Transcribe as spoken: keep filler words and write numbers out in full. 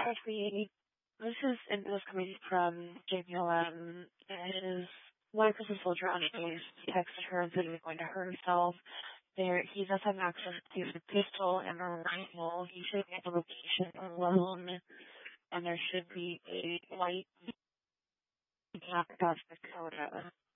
actually, this is and this coming from J P L M. His wife was a soldier on base. He texted her that he was going to hurt himself. There, he does have access to the pistol and a rifle. He should get the location alone, and there should be a light in South Dakota.